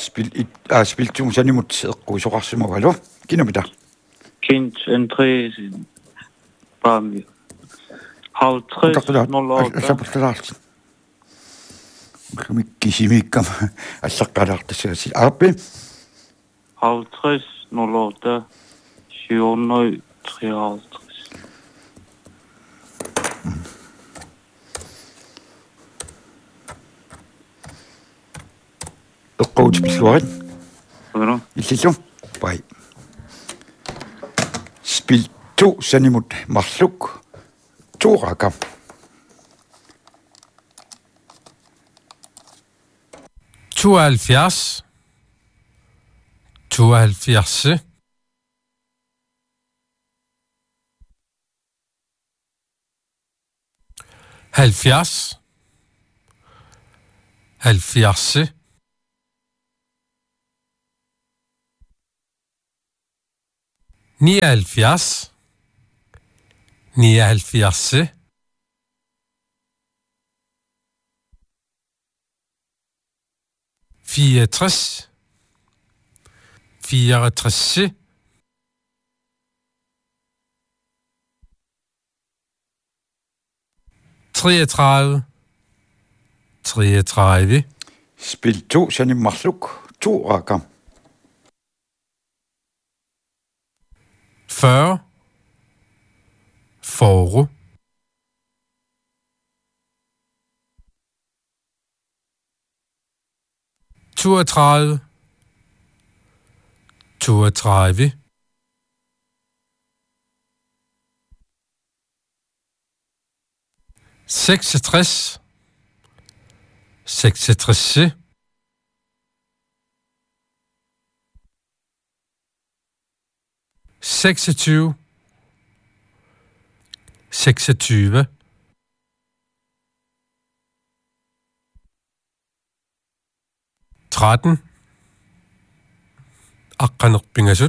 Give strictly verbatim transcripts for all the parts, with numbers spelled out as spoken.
Spil et ah spil to sanimut eqquusoqarsimagalу kinamita Kent Andreas Bami halvtreds nul otte saputalaarti kimikkisimikkam allaqqalaartassasi arpi halvtreds nul otte syv hundrede treoghalvtreds eqquut pilluarit Hvad illilu pai spil to sanimut marluk tuurakam tooghalvfjerds tooghalvfjerds halvfjerds halvfjerds nioghalvfjerds nioghalvfjerds fireogtres fireogtres treogtredive treogtredive spil to sanim marluk tuurakam fyrre fyrre toogtredive toogtredive seksogtres seksogtres seksogtyve seksogtyve tretten aqqanerpingasut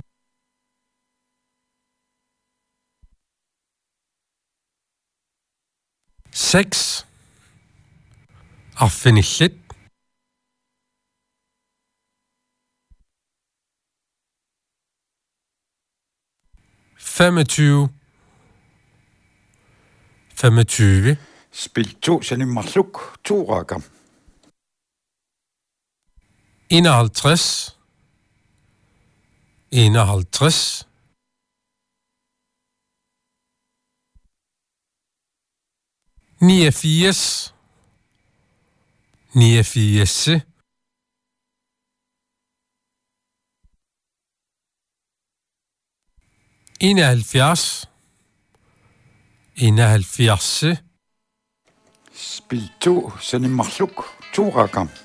seks arfinillit femogtyve femogtyve spil to sanim marluk tuurakam enoghalvtreds enoghalvtreds niogfirs niogfirs enoghalvfjerds enoghalvfjerds spil to sanim marluk tuurakam